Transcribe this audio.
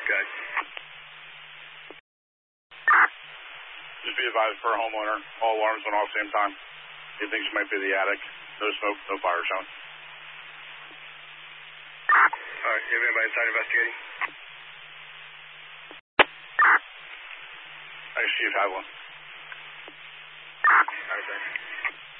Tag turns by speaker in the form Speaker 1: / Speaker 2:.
Speaker 1: Good.
Speaker 2: Just be advised for a homeowner, all alarms went off same time. He thinks it might be the attic. No smoke, no fire shown.
Speaker 1: Alright, you have anybody inside investigating?
Speaker 2: Thanks, Chief Hadlin.